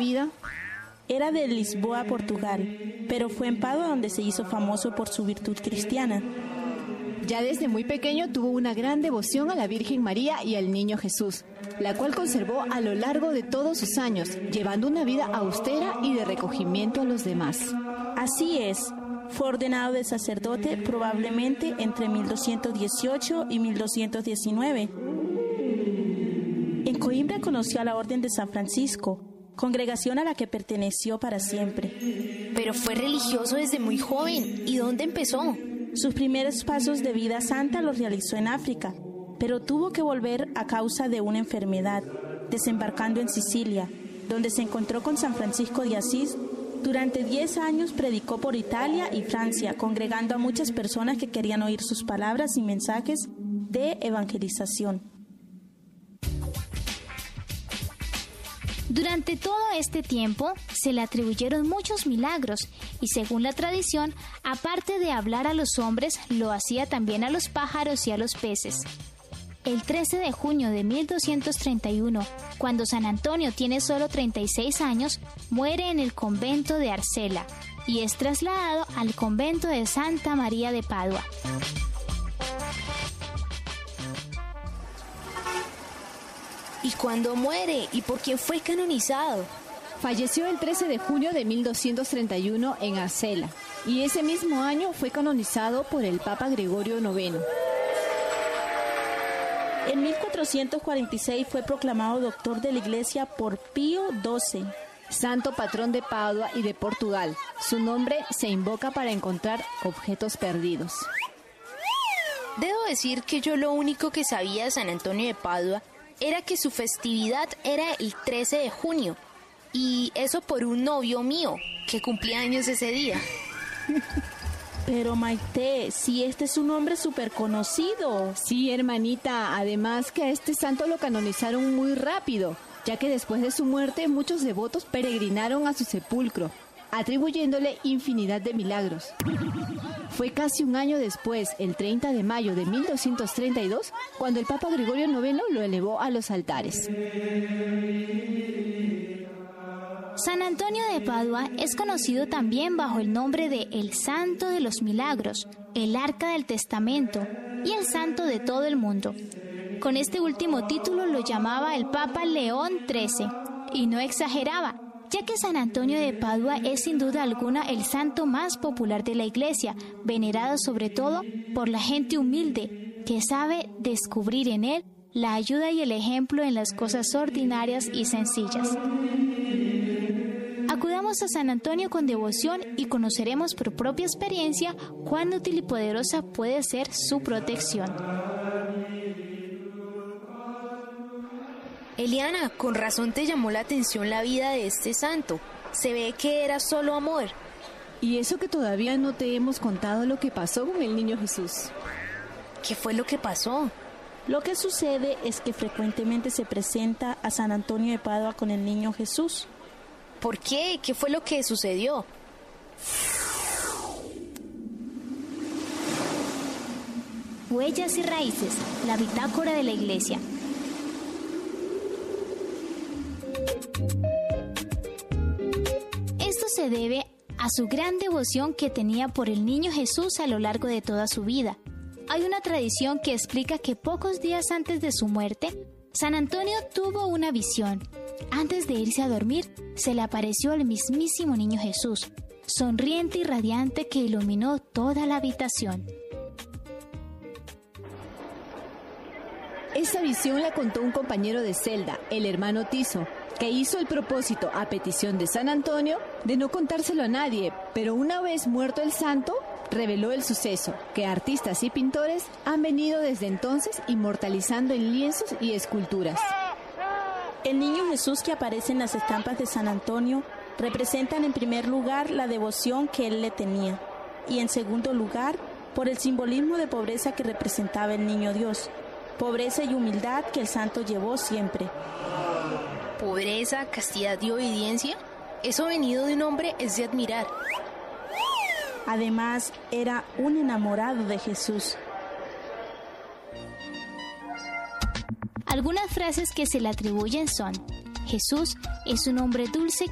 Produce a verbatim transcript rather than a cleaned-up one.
vida? Era de Lisboa, Portugal, pero fue en Padua donde se hizo famoso por su virtud cristiana. Ya desde muy pequeño tuvo una gran devoción a la Virgen María y al Niño Jesús, la cual conservó a lo largo de todos sus años, llevando una vida austera y de recogimiento a los demás. Así es, fue ordenado de sacerdote probablemente entre mil doscientos dieciocho y mil doscientos diecinueve. En Coimbra conoció a la Orden de San Francisco, congregación a la que perteneció para siempre. Pero fue religioso desde muy joven. ¿Y dónde empezó? Sus primeros pasos de vida santa los realizó en África, pero tuvo que volver a causa de una enfermedad, desembarcando en Sicilia, donde se encontró con San Francisco de Asís. Durante diez años predicó por Italia y Francia, congregando a muchas personas que querían oír sus palabras y mensajes de evangelización. Durante todo este tiempo se le atribuyeron muchos milagros y según la tradición, aparte de hablar a los hombres, lo hacía también a los pájaros y a los peces. El trece de junio de mil doscientos treinta y uno, cuando San Antonio tiene solo treinta y seis años, muere en el convento de Arcela y es trasladado al convento de Santa María de Padua. ¿Y cuándo muere? ¿Y por quién fue canonizado? Falleció el trece de junio de mil doscientos treinta y uno en Arcela y ese mismo año fue canonizado por el Papa Gregorio noveno. En mil cuatrocientos cuarenta y seis fue proclamado doctor de la Iglesia por Pío doce. Santo patrón de Padua y de Portugal. Su nombre se invoca para encontrar objetos perdidos. Debo decir que yo lo único que sabía de San Antonio de Padua era que su festividad era el trece de junio, y eso por un novio mío, que cumplía años ese día. Pero Maite, si este es un hombre súper conocido. Sí, hermanita, además que a este santo lo canonizaron muy rápido, ya que después de su muerte muchos devotos peregrinaron a su sepulcro, atribuyéndole infinidad de milagros. Fue casi un año después, el treinta de mayo de mil doscientos treinta y dos, cuando el Papa Gregorio noveno lo elevó a los altares. San Antonio de Padua es conocido también bajo el nombre de el Santo de los Milagros, el Arca del Testamento y el Santo de todo el mundo. Con este último título lo llamaba el Papa León trece, y no exageraba, ya que San Antonio de Padua es sin duda alguna el santo más popular de la Iglesia, venerado sobre todo por la gente humilde, que sabe descubrir en él la ayuda y el ejemplo en las cosas ordinarias y sencillas. Acudamos a San Antonio con devoción y conoceremos por propia experiencia cuán útil y poderosa puede ser su protección. Eliana, con razón te llamó la atención la vida de este santo. Se ve que era solo amor. Y eso que todavía no te hemos contado lo que pasó con el niño Jesús. ¿Qué fue lo que pasó? Lo que sucede es que frecuentemente se presenta a San Antonio de Padua con el niño Jesús. ¿Por qué? ¿Qué fue lo que sucedió? Huellas y raíces, la bitácora de la Iglesia. Esto se debe a su gran devoción que tenía por el niño Jesús a lo largo de toda su vida. Hay una tradición que explica que pocos días antes de su muerte, San Antonio tuvo una visión. Antes de irse a dormir, se le apareció el mismísimo niño Jesús, sonriente y radiante que iluminó toda la habitación. Esta visión la contó un compañero de celda, el hermano Tiso, que hizo el propósito, a petición de San Antonio, de no contárselo a nadie, pero una vez muerto el santo, reveló el suceso, que artistas y pintores han venido desde entonces inmortalizando en lienzos y esculturas. El niño Jesús que aparece en las estampas de San Antonio representan en primer lugar la devoción que él le tenía y en segundo lugar por el simbolismo de pobreza que representaba el niño Dios, pobreza y humildad que el santo llevó siempre. ¿Pobreza, castidad y obediencia? Eso venido de un hombre es de admirar. Además, era un enamorado de Jesús. Algunas frases que se le atribuyen son: Jesús es un hombre dulce